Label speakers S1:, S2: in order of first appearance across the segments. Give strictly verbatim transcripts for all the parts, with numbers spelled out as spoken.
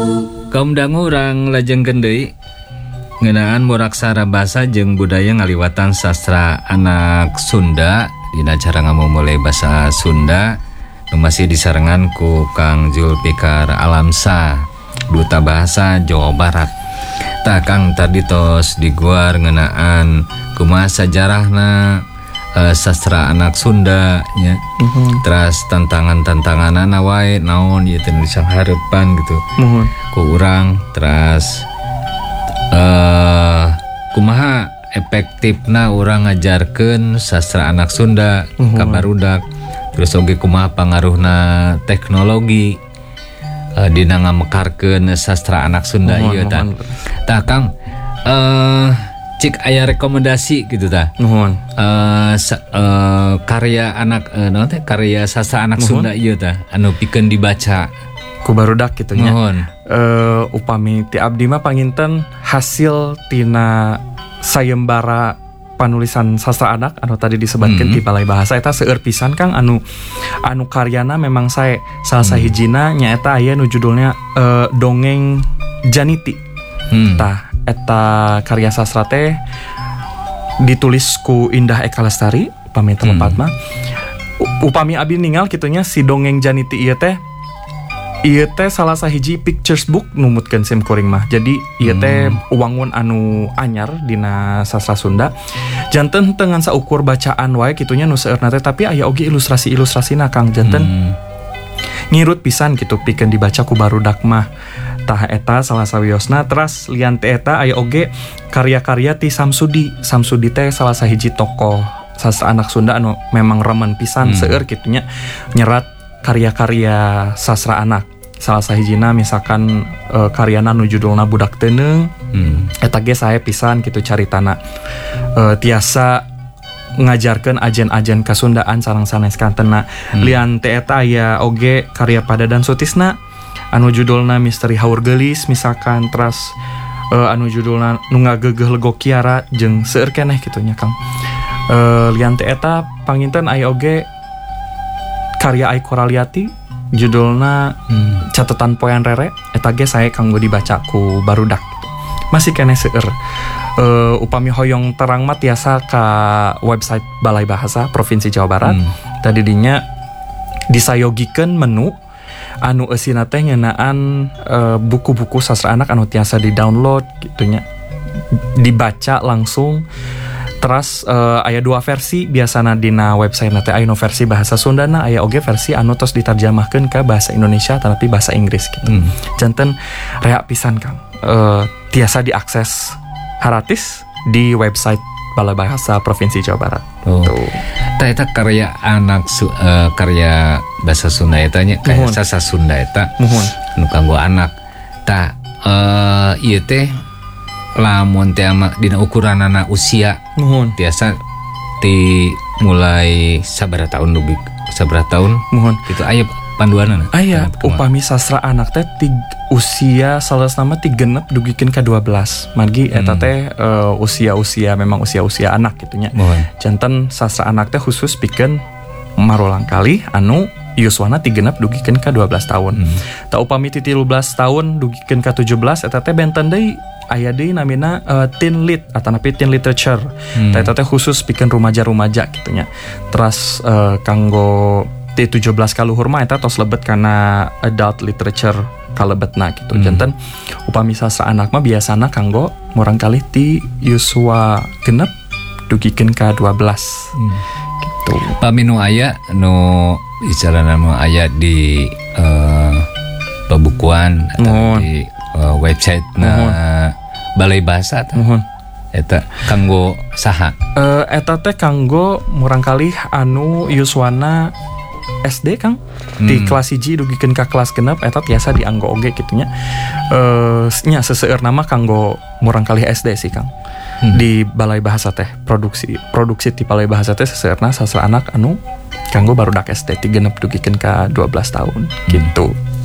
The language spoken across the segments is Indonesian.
S1: Kaum dangu urang lajengkeun deui ngeunaan muraksara basa jeung budaya ngaliwatan sastra anak Sunda dina cara ngamumule basa Sunda nu masih disarengan ku Kang Zulfikar Alamsa, Duta Bahasa Jawa Barat. Tah Kang tadi tos diguar ngeunaan kumaha sajarahna uh, sastra anak Sunda nya. Uh-huh. Terus tantangan-tantanganana wae naon ieu teh harapan gitu. Uh-huh. Ku urang terus uh, kumaha efektifna urang ngajarkeun sastra anak Sunda uh-huh. ka barudak. Terus oge kumaha pangaruhna teknologi uh, dina ngamekarkeun sastra anak Sunda uh-huh. ieu tah. Tah Kang uh, cik aya rekomendasi gitu tah. Nuhun. Uh, sa- uh, karya anak uh, naon teh karya sastra anak Nuhun. Sunda ieu tah anu pikeun dibaca
S2: ku barudak kitu nya.
S1: Nuhun.
S2: Uh, upami ti abdi mah panginten hasil tina sayembara panulisan sastra anak anu tadi disebutkeun mm-hmm. ti Balai Bahasa eta seueur pisan Kang anu anu karyana memang sae salah mm-hmm. sahijina nyaeta aya nu judulnya uh, Dongeng Janiti. Mm. Tah eta karya sastra teh ditulis ku Indah Eka Lestari upami tempat mah hmm. upami abdi ningal kitunya si Dongeng Janiti ieu teh ieu teh salah sahiji pictures book numutkeun sim kuring mah. Jadi ieu teh hmm. wangun anu anyar dina sastra Sunda janten teu ngan saukur bacaan wae kitunya nu seueurna teh tapi aya oge ilustrasi-ilustrasina Kang janten hmm. ngirut pisan gitu pikeun dibaca ku barudak mah. Tah eta salah sawiosna. Teras lian teh eta aya oge karya-karya ti Samsudi. Samsudi teh salah sahiji tokoh sastra anak Sunda anu memang remen pisan hmm. seueur kitunya nyerat karya-karya sastra anak. Salah sahijina misalkan e, karyana nu judulna Budak Teuneung. Hmm. Eta ge sae pisan kitu caritana. E, tiasa ngajarkeun ajen-ajen kasundaan sareng sanes kantena. Hmm. Lian teh eta aya oge karya Padadan Sutisna anu judulna Misteri Haur Geulis misalkan. Teras uh, anu judulna Nu Ngageugeuh Lego Kiara jeung seueur keneh kitu nya Kang. Uh, lian teh eta panginten aya oge karya Ai Koraliati judulna hmm. Catatan Poean Rere eta ge sae kanggo dibaca ku barudak. Masih keneh seueur. Uh, upami hoyong terang mah tiasa ka website Balai Bahasa Provinsi Jawa Barat. Hmm. Tadi dinya disayogikeun menu anu eusina teh ngeunaan uh, buku-buku sastra anak anu tiasa di-download gitunya dibaca langsung. Teras uh, aya dua versi biasana dina website teh aya nu versi bahasa Sundana aya oge versi anu tos ditarjamahkeun ka bahasa Indonesia tapi bahasa Inggris gitu. Hmm. Janten rea pisan Kang. Uh, tiasa diakses gratis di website Balai Bahasa Provinsi Jawa Barat. Oh. Tuh. Tah eta karya anak su, uh, karya bahasa Sunda eta nya karya sastra Sunda eta muhun nu kanggo anak. Tah uh, ieu teh lamun teh dina ukuranana usia muhun tiasa ti mulai sabaraha taun dugi sabaraha taun muhun kitu aya panduanana. Aya upami sastra anak teh tig, usia salasna mah ti genep dugikeun ka dua belas. Margi eta teh hmm. uh, usia-usia memang usia-usia anak kitu nya. Janten sastra anak teh khusus pikeun marolang kali anu yuswana ti genep dugikeun ka dua belas tahun. Hmm. Ta upami ti tilu belas tahun dugikeun ka tujuh belas eta teh benten deui aya deui namina uh, teen lit atanapi teen literature. Hmm. Ta eta teh khusus pikeun rumaja-rumaja kitu nya. Teras uh, kanggo T tujuh belas kaluhur mah eta tos lebet kana adult literature kalebetna gitu. Hmm. Janten upami sastra anak mah biasana kanggo murang kali ti yuswa genep dugikeun ka dua belas. Hmm. Gitu. Upami
S1: nu aya nu istilahna nu aya di uh, pembukuan atau di uh, website na Balai Bahasa tah. Eta kanggo saha?
S2: Uh, eta teh kanggo murang kali anu yuswana S D Kang hmm. di kelas hiji dugikeun ka kelas genep eta tiasa dianggo oge kitu nya. Eh nya seseueur nama kanggo murang kali S D sih Kang. Hmm. Di Balai Bahasa teh produksi produksi ti Balai Bahasa teh seseueurna sastra anak anu kanggo barudak S D ti genep dugikeun ka dua belas tahun hmm. gitu.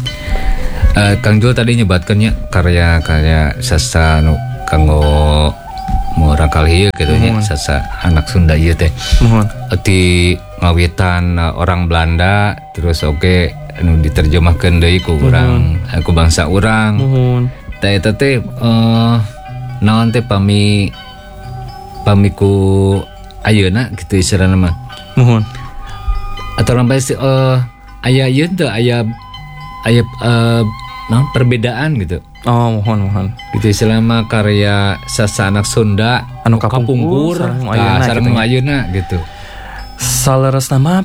S1: Uh, Kang Jul tadi nyebatkeun nya karya-karya sastra anu kanggo murang kali ieu kitu nya sastra anak Sunda ieu teh. Mohon. Ti ngawitan uh, orang Belanda terus oke anu diterjemahkeun deui ku urang aku bangsa urang.
S2: Muhun.
S1: Tah eta teh eh naon teh pami pamiku ayeuna gitu istilahna mah.
S2: Muhun.
S1: Atau lampah eh uh, aya ieu teh aya aya uh, naon perbedaan gitu.
S2: Oh, mohon mohon.
S1: Gitu istilahna mah karya sastra anak Sunda
S2: anu kapungkur
S1: sareng ayeuna gitu.
S2: Saleresna mah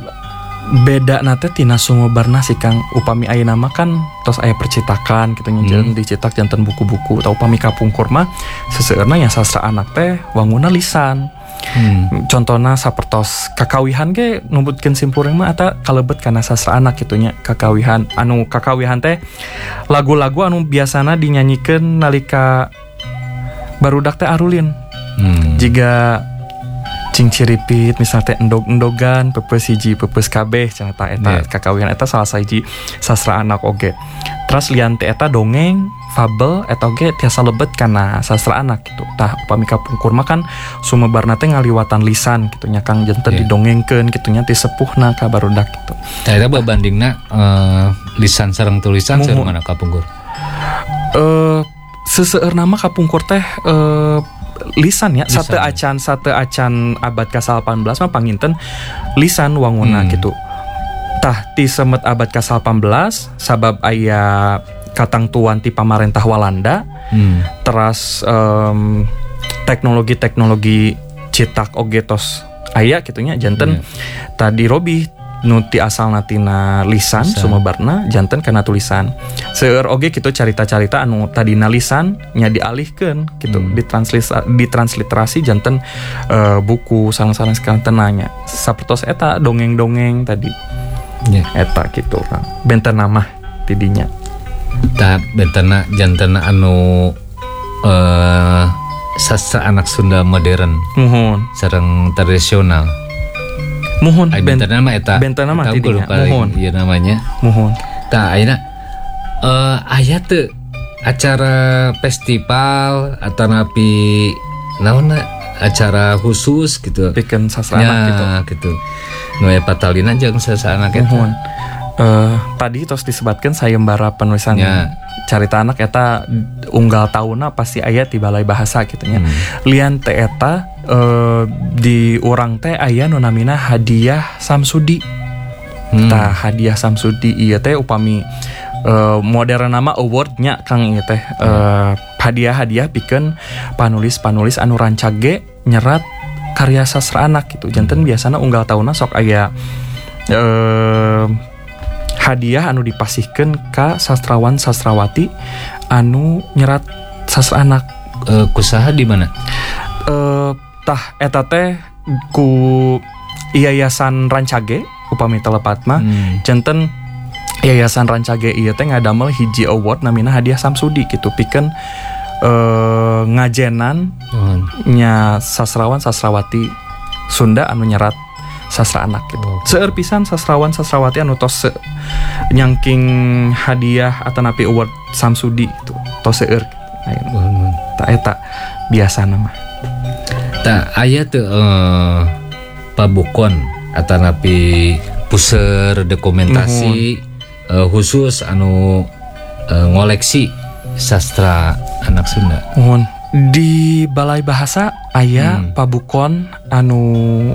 S2: beda nate tina sumebarna si Kang upami ayeuna mah kan tos aya percetakan kitu nya hmm. dicetak janten buku-buku atau upami kapungkur mah seseueurna nya sastra anak teh wangunna lisan. Hmm. Contohna sapertos kakawihan ge numbutkeun simpureung mah eta kalebet kana sastra anak kitu nya kakawihan anu kakawihan teh lagu-lagu anu biasana dinyanyikeun nalika barudak teh arulin. Hmm. Jiga cing ciripit misalnya teh endog-endogan pepes hiji pepes kabeh cenah eta yeah. Kakawihan eta salah sahiji sastra anak oge. Terus lian teh eta dongeng fabel eta oge tiasa lebet kana sastra anak gitu. Tah upami kapungkur mah kan sumebarna teh ngaliwatan lisan kitu nya Kang janten yeah. didongengkeun kitu nya ti sepuhna ka barudak gitu.
S1: Tah eta babandingna uh, lisan sareng tulisan sareng mana kapungkur? Eh
S2: uh, seseueurna mah kapungkur teh uh, lisan ya sate acan sate acan abad ka salapan belas mah panginten lisan wanguna hmm. gitu. Tah ti semet abad ka salapan belas sabab aya katangtuan ti pamarentah Walanda hmm. teras um, teknologi-teknologi cetak oge tos aya kitu nya janten yeah. tadi robih nu ti asalna tina lisan, lisan. Sumebarna janten kana tulisan. Seueur oge kitu carita-carita anu tadina lisan nya dialihkeun kitu hmm. ditransliterasi ditransliterasi janten uh, buku sareng-sareng sekarang tenanya. Sapertos eta dongeng-dongeng tadi. Yeah. Eta kitu Kang. Bentena mah tidinya.
S1: Tah bentena janten anu uh, sastra anak Sunda modern.
S2: Muhun.
S1: Sareng tradisional.
S2: Muhun
S1: bentana mah eta
S2: bentana mah tidinya
S1: muhun ieu namanya
S2: muhun
S1: tah ayeuna eh aya teu acara festival atau napi naonna acara khusus gitu
S2: pikeun sastra anak gitu
S1: gitu nu aya patalina jeung sastra anak eta
S2: muhun eh tadi tos disebutkeun sayembara penulisan ya. Carita anak eta unggal tahunna pasti aya ti balai bahasa kitu nya hmm. lian teh eta Uh, di urang teh aya nu namina hadiah Samsudi. Hmm. Tah hadiah Samsudi ieu teh upami uh, modern nama award-nya Kang ieu teh uh, hadiah-hadiah pikeun panulis-panulis anu rancage nyerat karya sastra anak gitu. Janten biasana unggal tahunna sok aya uh, hadiah anu dipasihkeun ka sastrawan sastrawati anu nyerat sastra anak.
S1: Uh, kusaha di mana?
S2: Uh, tah eta teh ku Yayasan Rancage upami telepat mah hmm. janten Yayasan Rancage ieu teh ngadamel hiji award namina hadiah Samsudi gitu pikeun uh, ngajenan hmm. nya sastrawan sastrawati Sunda anu nyerat sastra anak gitu. Oh. Seueur pisan sastrawan sastrawati anu tos se- nyangking hadiah atanapi award Samsudi gitu. Tos seueur. Hmm. Tah eta biasana mah.
S1: Tak aya tuh uh, pabukon atau napi puser dokumentasi uh, khusus anu uh, ngoleksi sastra anak Sunda.
S2: Mohon di Balai Bahasa aya hmm. pabukon anu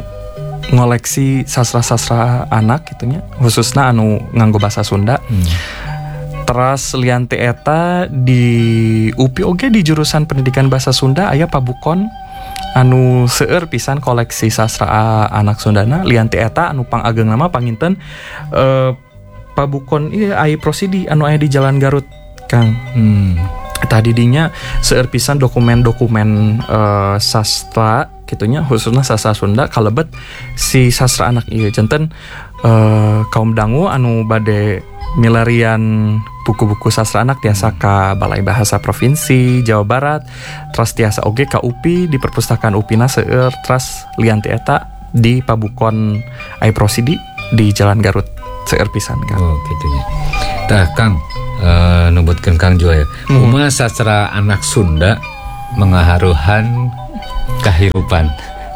S2: ngoleksi sastra-sastra anak gitunya khususna anu nganggo bahasa Sunda. Hmm. Teras lian teh eta di U P I oge di jurusan pendidikan bahasa Sunda aya pabukon anu seueur pisan koleksi sastra anak Sundana lian teh eta anu pangageng nama panginten uh, pabukon ieu aya prosidi anu aya di Jalan Garut Kang. Hmm. Tadi dinya seueur pisan dokumen-dokumen uh, sastra kitunya khususnya sastra Sunda kalebet si sastra anak ieu janten uh, kaum dangu anu bade milarian buku-buku sastra anak tiasa ka Balai Bahasa Provinsi Jawa Barat terus tiasa oge ka U P I di perpustakaan U P I na seueur terus lian ti eta di pabukon ai prosidi di Jalan Garut seueur pisan Kang.
S1: Oh kitu nya. Tah Kang uh, numbutkeun Kang Joy. Kumaha hmm. sastra anak Sunda mengaharuhan kehidupan.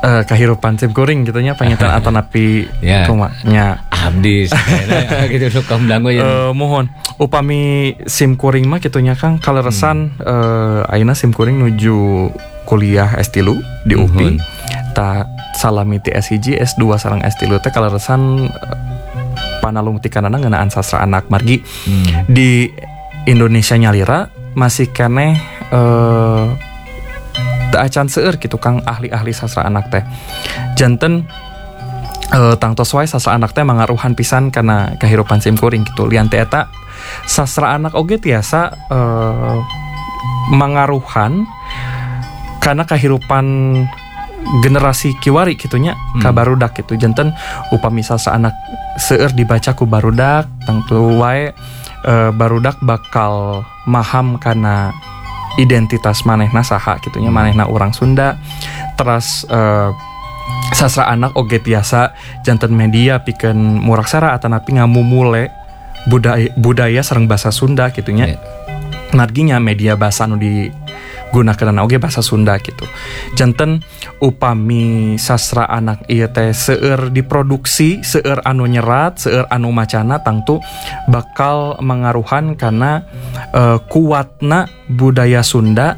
S2: uh, kahirupan sim kuring gitunya panginten atau napi
S1: Ya.
S2: kumanya
S1: Abdi sebenarnya gitu sok kaum dangu ya.
S2: Uh, mohon upami sim kuring mah gitunya Kang kaleresan hmm. uh, ayeuna sim kuring nuju kuliah S tilu di U P I. Ta salami ti S hiji S dua sareng S tilu teh kaleresan uh, panalung ti kanana ngeunaan sastra anak margi hmm. di Indonesia nyalira masih keneh uh, teu acan seueur gitu Kang ahli-ahli sastra anak teh. Janten uh, tangtos wae sastra anak teh mangaruhan pisan kana kahirupan sim kuring gitu. Lian teh eta sastra anak oge tiasa uh, mangaruhan kana kahirupan generasi kiwari gitunya hmm. ka barudak gitu. Janten upami sastra anak seueur dibaca ku barudak tangtu wae uh, barudak bakal maham kana identitas manehna saha gitunya hmm. manehna urang Sunda. Terus uh, sastra anak oge tiasa janten media pikeun muraksara atanapi ngamumule budaya budaya sareng basa Sunda gitunya. Yeah. Marginya media basa nu digunakeun oge basa Sunda gitu. Janten upami sastra anak ieu teh seueur diproduksi, seueur anu nyerat, seueur anu macana tangtu bakal mengaruhan kana uh, kuatna budaya Sunda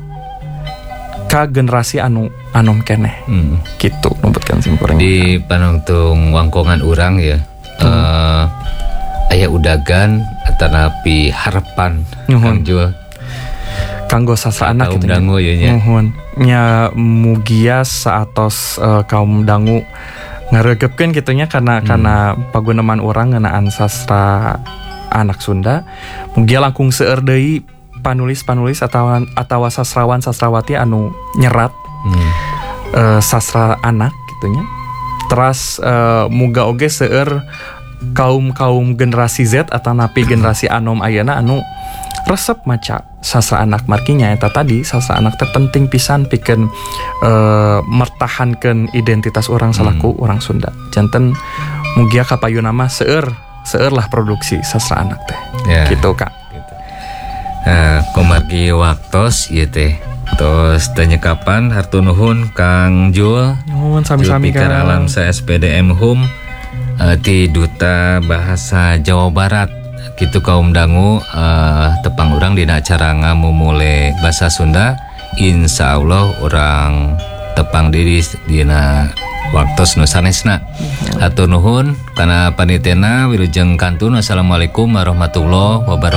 S2: ka generasi anu anom keneh. Hmm. Gitu numputkeun sim kuring.
S1: Di panungtung wangkongan urang ya. Hmm. Uh, aya udagan atanapi harapan Kang Jul
S2: kanggo sastra anak
S1: gitu dangu ya
S2: mohon nya mugia saatos uh, kaum dangu ngaregepkeun gitunya karena hmm. karena paguneman urang ngeunaan sastra anak Sunda mugia langkung seueur deui panulis-panulis atawa atawa sastrawan sastrawati anu nyerat hmm. uh, sastra anak gitunya. Terus uh, muga oge seueur kaum-kaum generasi Z atau napi generasi anom ayeuna anu resep maca sastra anak markinya eta tadi sastra anak teh penting pisan pikeun uh, mertahankeun identitas orang salaku hmm. orang Sunda. Janten mugia kapayuna mah seueur seueur lah produksi sastra anak teh. Ya. Gitu Kak. Gitu.
S1: Nah, kumargi waktos ieu teh. Tos tanya kapan hartu nuhun Kang Jul.
S2: Nuhun sami-sami
S1: Kang. Alam sa S P D M Hum uh, ti Duta Bahasa Jawa Barat. Gitu kaum dangu uh, tepang urang dina acara ngamumule basa Sunda. Insya Allah orang tepang diri dina waktos nu sanesna. Hatur nuhun kana panitena wilujeng kantun. Assalamualaikum warahmatullahi wabarakatuh.